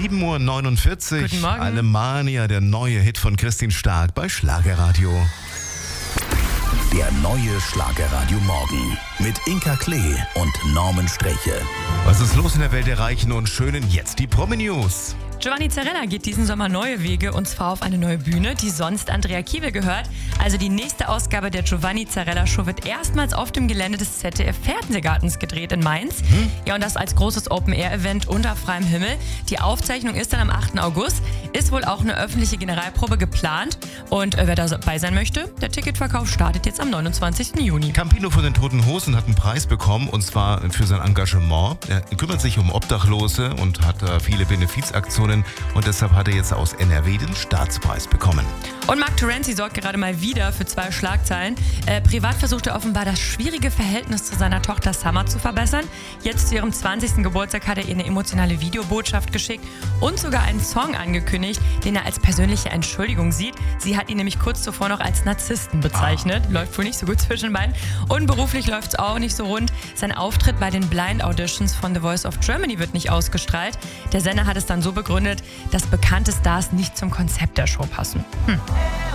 7:49 Uhr. Guten Morgen. Alemannia, der neue Hit von Christine Stark bei Schlagerradio. Der neue Schlagerradio Morgen mit Inka Klee und Norman Sträche. Was ist los in der Welt der Reichen und Schönen? Jetzt die Promi-News. Giovanni Zarella geht diesen Sommer neue Wege und zwar auf eine neue Bühne, die sonst Andrea Kiewel gehört. Also die nächste Ausgabe der Giovanni Zarella Show wird erstmals auf dem Gelände des ZDF-Fernsehgartens gedreht in Mainz. Ja, und das als großes Open-Air-Event unter freiem Himmel. Die Aufzeichnung ist dann am 8. August. Ist wohl auch eine öffentliche Generalprobe geplant. Und wer dabei sein möchte, der Ticketverkauf startet jetzt am 29. Juni. Campino von den Toten Hosen hat einen Preis bekommen und zwar für sein Engagement. Er kümmert sich um Obdachlose und hat viele Benefizaktionen und deshalb hat er jetzt aus NRW den Staatspreis bekommen. Und Mark Terenzi sorgt gerade mal wieder für 2 Schlagzeilen. Privat versucht er offenbar das schwierige Verhältnis zu seiner Tochter Summer zu verbessern. Jetzt zu ihrem 20. Geburtstag hat er ihr eine emotionale Videobotschaft geschickt und sogar einen Song angekündigt, den er als persönliche Entschuldigung sieht. Sie hat ihn nämlich kurz zuvor noch als Narzissten bezeichnet. Läuft wohl nicht so gut zwischen beiden. Und beruflich läuft es auch nicht so rund. Sein Auftritt bei den Blind Auditions von The Voice of Germany wird nicht ausgestrahlt. Der Sender hat es dann so begründet, dass bekannte Stars nicht zum Konzept der Show passen.